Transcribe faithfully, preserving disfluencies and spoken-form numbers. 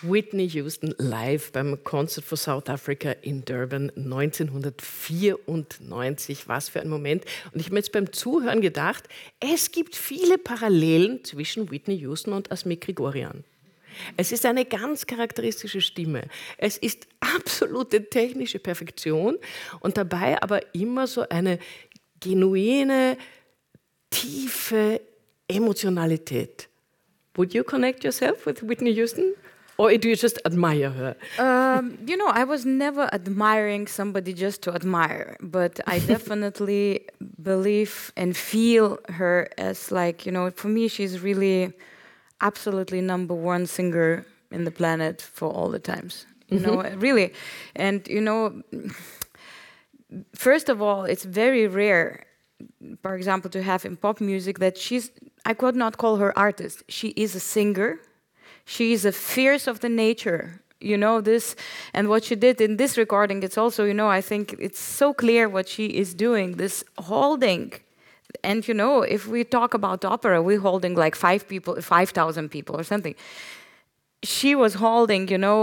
Whitney Houston live beim Concert for South Africa in Durban neunzehnhundertvierundneunzig. Was für ein Moment. Und ich habe mir jetzt beim Zuhören gedacht, es gibt viele Parallelen zwischen Whitney Houston und Asmik Grigorian. Es ist eine ganz charakteristische Stimme. Es ist absolute technische Perfektion und dabei aber immer so eine genuine, tiefe Emotionalität. Would you connect yourself with Whitney Houston? Or do you just admire her? Um, you know, I was never admiring somebody just to admire, but I definitely believe and feel her as like, you know, for me, she's really absolutely number one singer in the planet for all the times. You mm-hmm. know, really. And, you know, first of all, it's very rare, for example, to have in pop music that she's, I could not call her artist. She is a singer. She is a fierce of the nature, you know, this, and what she did in this recording, it's also, you know, I think it's so clear what she is doing, this holding. And, you know, if we talk about opera, we're holding like five people, five thousand people or something. She was holding, you know,